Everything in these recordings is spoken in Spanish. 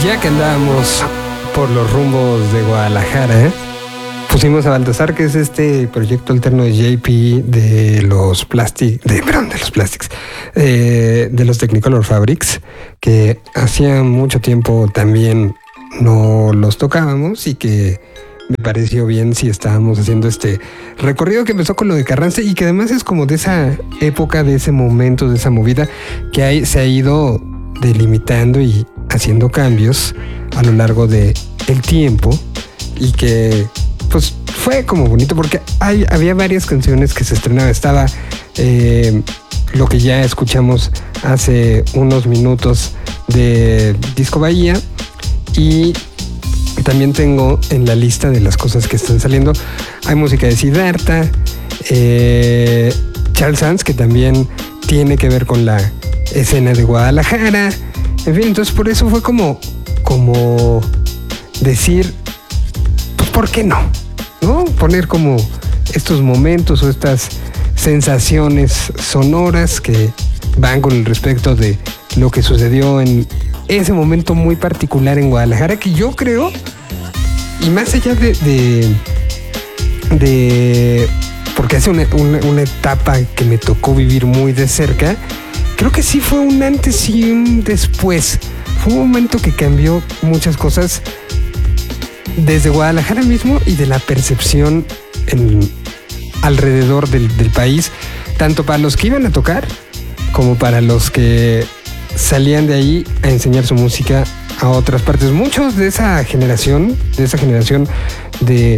Ya que andábamos por los rumbos de Guadalajara, pusimos a Baltasar, que es este proyecto alterno de JP de los de los Technicolor Fabrics, que hacía mucho tiempo también no los tocábamos y que me pareció bien si estábamos haciendo este recorrido que empezó con lo de Carranza y que además es como de esa época, de ese momento, de esa movida que se ha ido delimitando y haciendo cambios a lo largo de el tiempo y que pues fue como bonito porque había varias canciones que se estrenaban. Estaba lo que ya escuchamos hace unos minutos de Disco Bahía, y también tengo en la lista de las cosas que están saliendo, hay música de Siddhartha, Charles Sands, que también tiene que ver con la escena de Guadalajara, en fin. Entonces por eso fue como decir, pues ¿por qué no? Poner como estos momentos o estas sensaciones sonoras que van con el respecto de lo que sucedió en ese momento muy particular en Guadalajara, que yo creo, y más allá de porque hace una etapa que me tocó vivir muy de cerca, creo que sí fue un antes y un después. Fue un momento que cambió muchas cosas desde Guadalajara mismo y de la percepción alrededor del país, tanto para los que iban a tocar como para los que salían de ahí a enseñar su música a otras partes. Muchos de esa generación de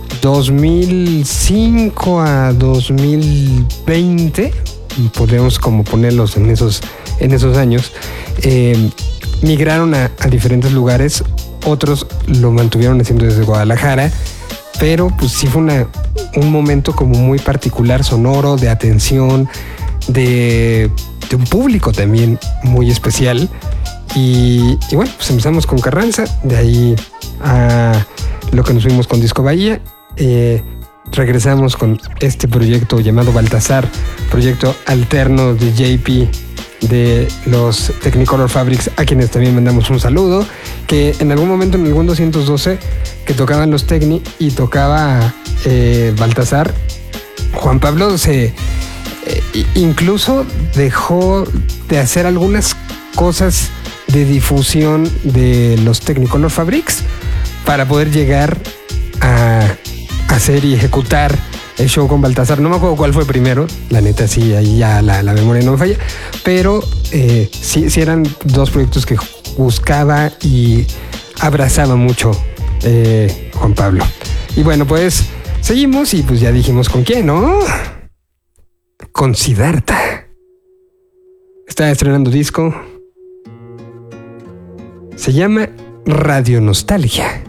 2005 a 2020, podemos como ponerlos en esos años, migraron a diferentes lugares. Otros lo mantuvieron haciendo desde Guadalajara, pero pues sí fue un momento como muy particular, sonoro, de atención, de un público también muy especial. Y bueno, pues empezamos con Carranza, de ahí a lo que nos fuimos con Disco Bahía. Regresamos con este proyecto llamado Baltasar, proyecto alterno de JP de los Technicolor Fabrics, a quienes también mandamos un saludo, que en algún momento en algún 212 que tocaban los Techni y tocaba Baltasar, Juan Pablo incluso dejó de hacer algunas cosas de difusión de los Technicolor Fabrics para poder llegar a hacer y ejecutar el show con Baltasar. No me acuerdo cuál fue primero, la neta, sí, ahí ya la memoria no me falla, pero sí eran dos proyectos que buscaba y abrazaba mucho Juan Pablo. Y bueno, pues seguimos y pues ya dijimos con quién, ¿no? Con Siddhartha. Está estrenando disco. Se llama Radio Nostalgia.